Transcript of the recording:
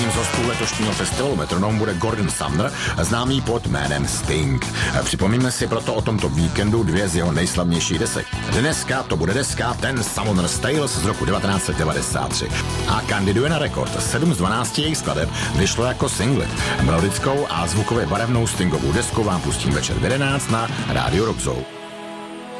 Jedním z hostů letošního festivalu Metronome bude Gordon Sumner, známý pod jménem Sting. Připomíme si proto o tomto víkendu dvě z jeho nejslavnějších desek. Dneska to bude deska Ten Summoner's Tales z roku 1993 a kandiduje na rekord. 7 z 12 jejich skladeb vyšlo jako singly. Melodickou a zvukově barevnou Stingovou desku vám pustím večer v 11 na Rádiu Rock Zone.